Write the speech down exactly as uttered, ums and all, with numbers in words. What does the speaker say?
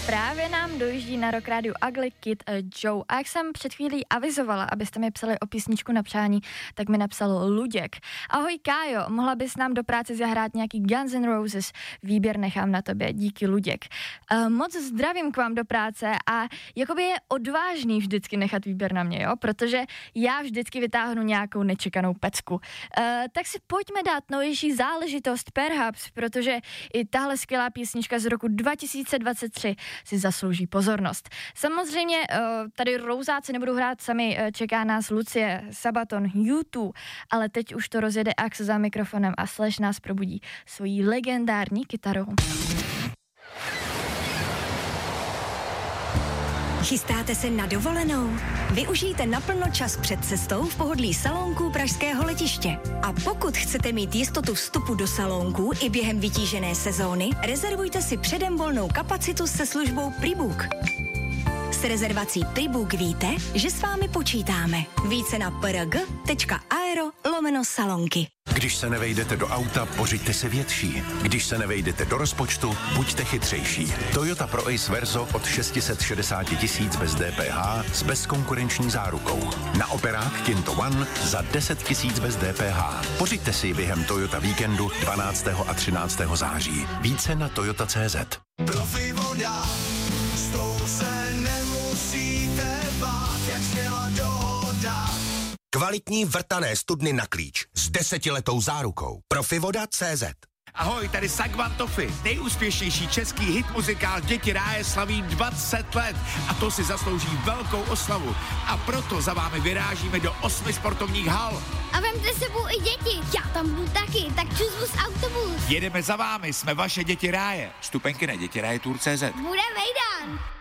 Právě nám dojíždí na Rock Radio Ugly Kid Joe. A jak jsem před chvílí avizovala, abyste mi psali o písničku na přání, tak mi napsal Luděk. Ahoj Kájo, mohla bys nám do práce zahrát nějaký Guns N' Roses? Výběr nechám na tobě, díky Luděk. Uh, moc zdravím k vám do práce a jakoby je odvážný vždycky nechat výběr na mě, jo? Protože já vždycky vytáhnu nějakou nečekanou pecku. Uh, tak si pojďme dát novější záležitost Perhaps, protože i tahle skvělá písnička z roku dva tisíce dvacet tři si zaslouží pozornost. Samozřejmě tady rouzáci nebudou hrát sami, čeká nás Lucie, Sabaton, U dva, ale teď už to rozjede Axe za mikrofonem a Slash nás probudí svojí legendární kytarou. Chystáte se na dovolenou? Využijte naplno čas před cestou v pohodlí salónků pražského letiště. A pokud chcete mít jistotu vstupu do salónků i během vytížené sezóny, rezervujte si předem volnou kapacitu se službou Prebook. S rezervací Prebook víte, že s vámi počítáme. Více na prg.aero lomeno salonky. Když se nevejdete do auta, pořiďte si větší. Když se nevejdete do rozpočtu, buďte chytřejší. Toyota Pro Ace Verso od šest set šedesát tisíc bez D P H s bezkonkurenční zárukou. Na operák Kinto One za deset tisíc bez D P H. Pořiďte si ji během Toyota Víkendu dvanáctého a třináctého září. Více na toyota tečka cé zet. Profi voda, s tou se nemusíte bát, jak sněla dohoda. Kvalitní vrtané studny na klíč s desetiletou zárukou. Profivoda tečka cé zet. Ahoj, tady Sagvan Toffy, nejúspěšnější český hit muzikál Děti ráje slaví dvacet let a to si zaslouží velkou oslavu. A proto za vámi vyrážíme do osmi sportovních hal. A vemte sebou i děti, já tam budu taky, tak čus bus autobus. Jedeme za vámi, jsme vaše Děti ráje. Vstupenky na děti ráje tour tečka cé zet. Bude mejdan.